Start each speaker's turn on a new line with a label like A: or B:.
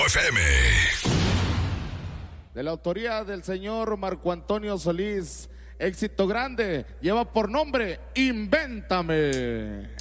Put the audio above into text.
A: FM.
B: De la autoría del señor Marco Antonio Solís, éxito grande, lleva por nombre Invéntame.